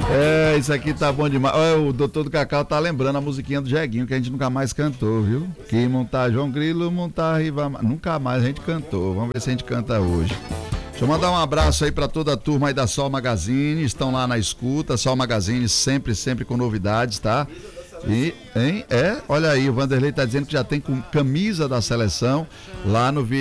Isso aqui tá bom demais. Olha, o doutor do Cacau tá lembrando a musiquinha do Jeguinho, que a gente nunca mais cantou, viu? Que montar João Grilo, montar Ribamar. Nunca mais a gente cantou. Vamos ver se a gente canta hoje. Deixa eu mandar um abraço aí pra toda a turma aí da Sol Magazine. Estão lá na escuta. Sol Magazine sempre com novidades, tá? E, hein? Olha aí, o Vanderlei tá dizendo que já tem camisa da seleção lá no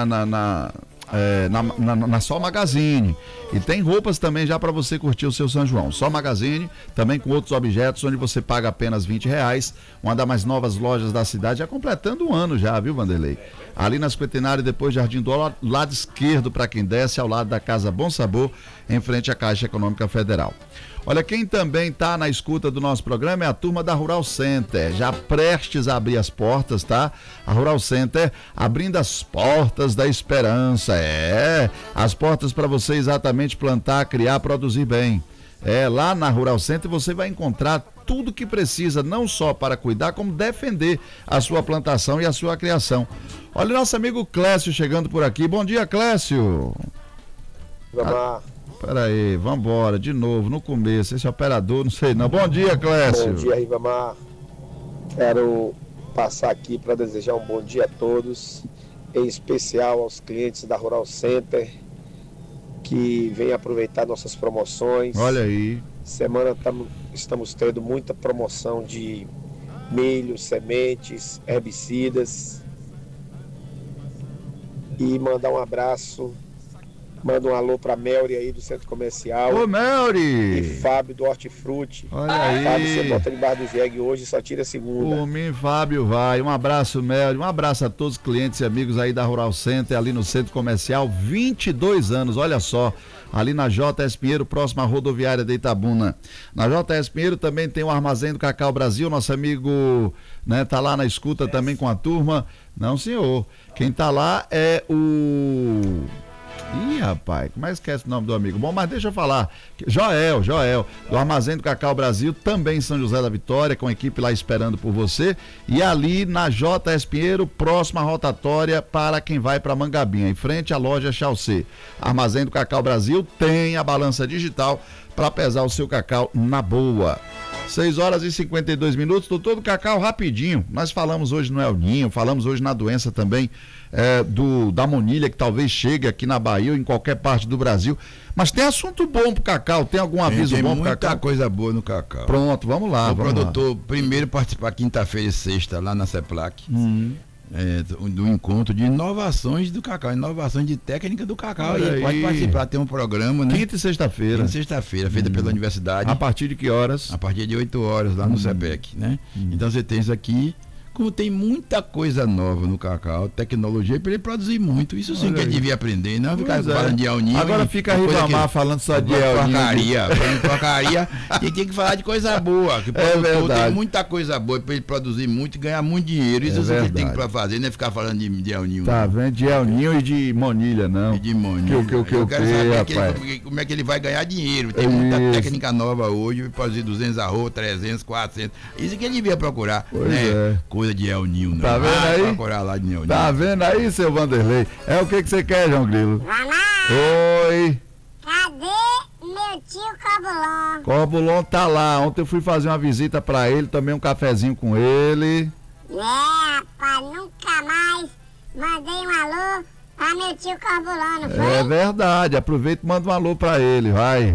na Sol Magazine, e tem roupas também já para você curtir o seu São João. Sol Magazine, também com outros objetos onde você paga apenas R$20, uma das mais novas lojas da cidade, já completando um ano já, viu, Vanderlei? Ali na Cinquentenário, depois Jardim do Ouro, lado esquerdo para quem desce, ao lado da Casa Bom Sabor, em frente à Caixa Econômica Federal. Olha, quem também está na escuta do nosso programa é a turma da Rural Center, já prestes a abrir as portas, tá? A Rural Center abrindo as portas da esperança, as portas para você exatamente plantar, criar, produzir bem. Lá na Rural Center você vai encontrar tudo que precisa, não só para cuidar, como defender a sua plantação e a sua criação. Olha o nosso amigo Clécio chegando por aqui. Bom dia, Clécio. Peraí, vambora, de novo, no começo, esse operador, não sei não. Bom dia, Clécio. Bom dia, Ribamar. Quero passar aqui para desejar um bom dia a todos, em especial aos clientes da Rural Center, que vêm aproveitar nossas promoções. Olha aí. Semana estamos tendo muita promoção de milho, sementes, herbicidas. E mandar um abraço. Manda um alô pra Melri aí do Centro Comercial. Ô, Melri! E Fábio do Hortifruti. Olha aí. Fábio, você bota debaixo do jegue hoje, só tira segunda. O mim Fábio vai. Um abraço, Melri. Um abraço a todos os clientes e amigos aí da Rural Center, ali no Centro Comercial. 22 anos, olha só. Ali na JS Pinheiro, próximo à rodoviária de Itabuna. Na JS Pinheiro também tem o Armazém do Cacau Brasil. Nosso amigo, né, tá lá na escuta também com a turma. Não, senhor. Quem tá lá é o... Ih, rapaz, como é que esquece o nome do amigo? Bom, mas deixa eu falar. Joel, do Armazém do Cacau Brasil, também em São José da Vitória, com a equipe lá esperando por você. E ali na JS Pinheiro, próxima rotatória para quem vai para Mangabinha, em frente à loja Chaucê. Armazém do Cacau Brasil tem a balança digital para pesar o seu cacau na boa. 6h52. Doutor do Cacau, rapidinho. Nós falamos hoje no El Ninho, falamos hoje na doença também da monilha, que talvez chegue aqui na Bahia ou em qualquer parte do Brasil. Mas tem assunto bom pro cacau, tem algum aviso bom pro cacau? Tem muita coisa boa no cacau. Pronto, vamos lá. O produtor, primeiro participar quinta-feira e sexta lá na CEPLAC. Do encontro de inovações do cacau, inovações de técnica do cacau. E pode participar, tem um programa, né? Quinta e sexta-feira. Feita pela universidade. A partir de que horas? A partir de 8 horas, lá no CEPEC, né? Então você tem isso aqui. Como tem muita coisa nova no cacau, tecnologia para ele produzir muito. Isso sim que ele devia aprender, não ficar falando de El Ninho. Agora fica Ribamar falando só de El Ninho. Porcaria. E tem que falar de coisa boa. Que tem muita coisa boa para ele produzir muito e ganhar muito dinheiro. Isso sim que ele tem que fazer, não é ficar falando de El Ninho. Tá vendo? De El Ninho e de monilha, não. E de monilha. Eu quero saber como é que ele vai ganhar dinheiro. Tem muita técnica nova hoje, produzir 200 arroz, 300, 400. Isso que ele devia procurar. Né? Coisa de El Ninho, tá vendo aí? Procurar lá de El Ninho. Tá vendo aí, seu Vanderlei? O que você quer, João Grilo? Oi. Cadê meu tio Corbulon? Corbulon tá lá. Ontem eu fui fazer uma visita pra ele, tomei um cafezinho com ele. Rapaz, nunca mais mandei um alô pra meu tio Corbulon, não foi? É verdade, aproveita e manda um alô pra ele, vai.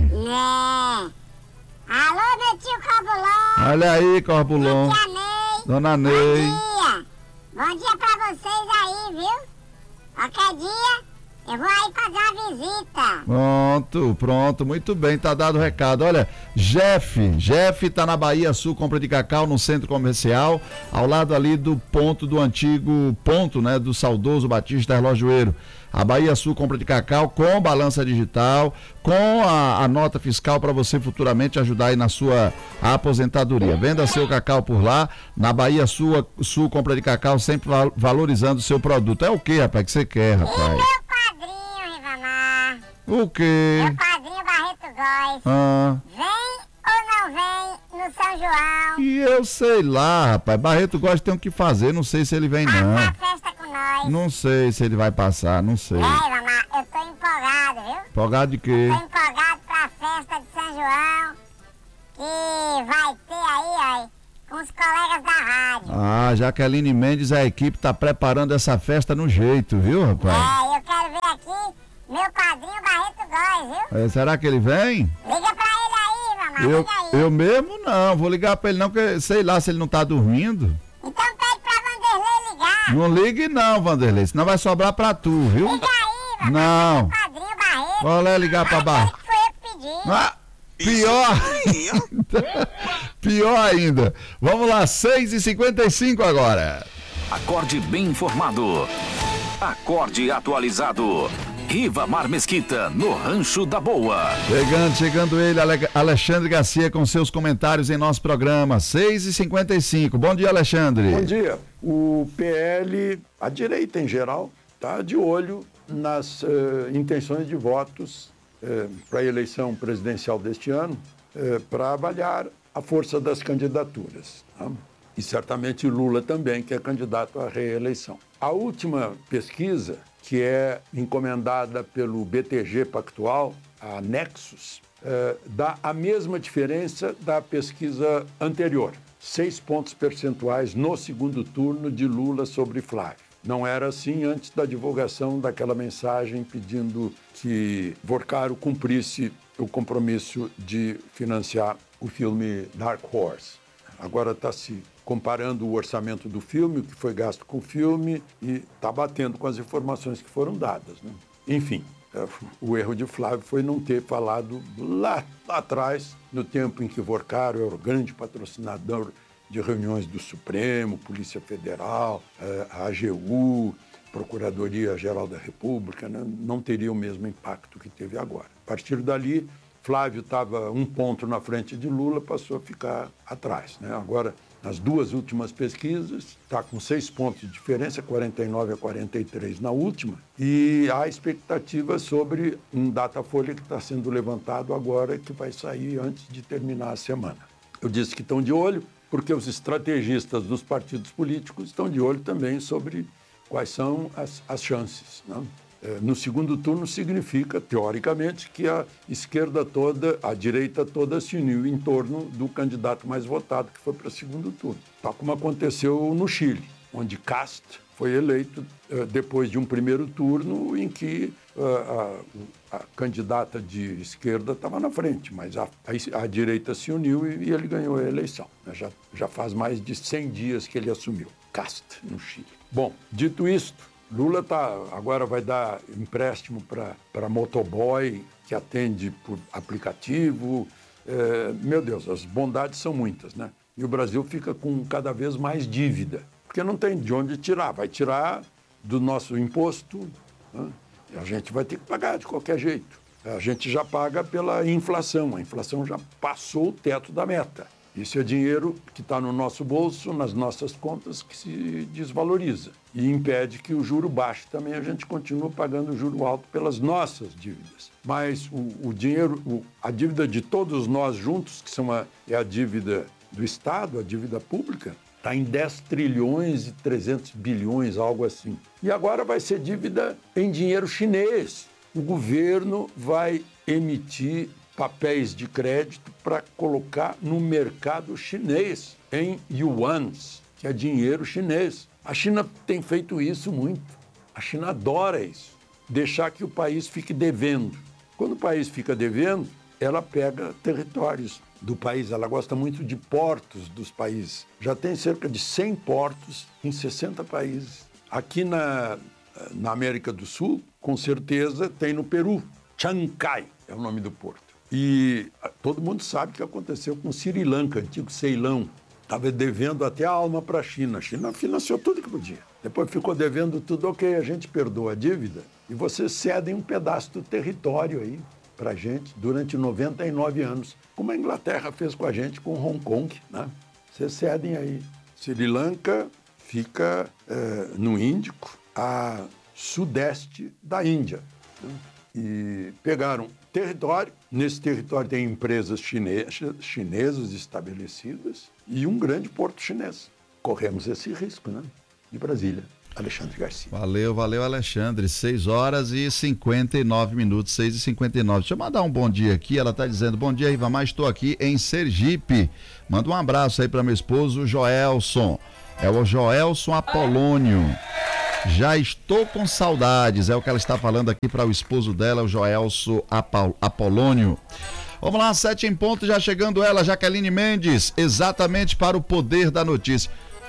Alô, meu tio Corbulon. Olha aí, Corbulon. Tia Ney. Dona Ney. Bom dia pra vocês aí, viu? Qualquer dia eu vou aí fazer uma visita. Pronto, muito bem, tá dado o recado. Olha, Jeff tá na Bahia Sul, compra de cacau no centro comercial, ao lado ali do ponto do antigo ponto, né, do saudoso Batista Relojoeiro. A Bahia Sul compra de cacau com balança digital, com a nota fiscal para você futuramente ajudar aí na sua aposentadoria. Venda seu cacau por lá, na Bahia Sul compra de cacau, sempre valorizando o seu produto. É o que, rapaz, que você quer, rapaz? E meu padrinho, Ribamar? O quê? Meu padrinho Barreto Góes. Vem ou não vem no São João? E eu sei lá, rapaz. Barreto Góes tem o que fazer, não sei se ele vem não. Passar a festa com nós. Não sei se ele vai passar, não sei. Ribamar, eu tô empolgado, viu? Empolgado de quê? Tô empolgado pra festa de São João. que vai ter aí, ó, com os colegas da rádio. Ah, Jaqueline Mendes, a equipe tá preparando essa festa no jeito, viu, rapaz? É, eu quero ver aqui meu padrinho Barreto Góes, viu? Será que ele vem? Liga pra ele aí, mamãe, liga aí. Eu mesmo não, vou ligar pra ele não, porque sei lá se ele não tá dormindo. Então pede pra Vanderlei ligar. Não ligue não, Vanderlei, senão vai sobrar pra tu, viu? Liga aí, mamãe. Não. Meu padrinho Barreto. Vou lá ligar pra Barreto. Foi eu que pedi. Ah, pior. Pior ainda. Vamos lá, 6h55 agora. Acorde bem informado. Acorde atualizado. Rivamar Mesquita, no Rancho da Boa. Chegando ele, Alexandre Garcia, com seus comentários em nosso programa, 6h55. Bom dia, Alexandre. Bom dia. O PL, a direita em geral, está de olho nas intenções de votos para a eleição presidencial deste ano, para avaliar a força das candidaturas. Tá? E certamente Lula também, que é candidato à reeleição. A última pesquisa, que é encomendada pelo BTG Pactual, a Nexus, dá a mesma diferença da pesquisa anterior. 6 pontos percentuais no segundo turno de Lula sobre Flávio. Não era assim antes da divulgação daquela mensagem pedindo que Vorcaro cumprisse o compromisso de financiar o filme Dark Horse. Agora está se comparando o orçamento do filme, o que foi gasto com o filme, e está batendo com as informações que foram dadas, né? Enfim, o erro de Flávio foi não ter falado lá atrás, no tempo em que Vorcaro era o grande patrocinador de reuniões do Supremo, Polícia Federal, a AGU, Procuradoria-Geral da República, né? Não teria o mesmo impacto que teve agora. A partir dali, Flávio estava 1 ponto na frente de Lula, passou a ficar atrás, né? Agora, nas 2 últimas pesquisas, está com 6 pontos de diferença, 49 a 43 na última, e há expectativa sobre um Datafolha que está sendo levantado agora, que vai sair antes de terminar a semana. Eu disse que estão de olho, porque os estrategistas dos partidos políticos estão de olho também sobre quais são as chances, né? No segundo turno significa, teoricamente, que a esquerda toda, a direita toda se uniu em torno do candidato mais votado, que foi para o segundo turno. Tal como aconteceu no Chile, onde Kast foi eleito depois de um primeiro turno em que a candidata de esquerda estava na frente, mas a direita se uniu e ele ganhou a eleição. Já faz mais de 100 dias que ele assumiu. Kast, no Chile. Bom, dito isto, Lula agora vai dar empréstimo para motoboy que atende por aplicativo. Meu Deus, as bondades são muitas, né? E o Brasil fica com cada vez mais dívida, porque não tem de onde tirar. Vai tirar do nosso imposto, né? E a gente vai ter que pagar de qualquer jeito. A gente já paga pela inflação. A inflação já passou o teto da meta. Isso é dinheiro que está no nosso bolso, nas nossas contas, que se desvaloriza. E impede que o juro baixe também. A gente continua pagando juro alto pelas nossas dívidas. Mas o dinheiro, a dívida de todos nós juntos, que é a dívida do Estado, a dívida pública, está em 10 trilhões e 300 bilhões, algo assim. E agora vai ser dívida em dinheiro chinês. O governo vai emitir papéis de crédito para colocar no mercado chinês, em yuans, que é dinheiro chinês. A China tem feito isso muito. A China adora isso, deixar que o país fique devendo. Quando o país fica devendo, ela pega territórios do país, ela gosta muito de portos dos países. Já tem cerca de 100 portos em 60 países. Aqui na América do Sul, com certeza, tem no Peru. Chancay é o nome do porto. E todo mundo sabe o que aconteceu com Sri Lanka, antigo Ceilão. Estava devendo até a alma para a China. A China financiou tudo que podia. Depois ficou devendo tudo, ok, a gente perdoa a dívida e vocês cedem um pedaço do território aí para a gente durante 99 anos, como a Inglaterra fez com a gente com Hong Kong, né? Vocês cedem aí. Sri Lanka fica no Índico, a sudeste da Índia, né? E pegaram território. Nesse território tem empresas chinesas estabelecidas e um grande porto chinês. Corremos esse risco, né? De Brasília. Alexandre Garcia. Valeu, Alexandre. 6 horas e 59 minutos, 6h59. Deixa eu mandar um bom dia aqui. Ela está dizendo: bom dia, Ribamar, estou aqui em Sergipe. Manda um abraço aí para meu esposo Joelson. É o Joelson Apolônio. Já estou com saudades, é o que ela está falando aqui para o esposo dela, o Joelson Apolônio. Vamos lá, 7 em ponto, já chegando ela, Jaqueline Mendes, exatamente para o Poder da Notícia.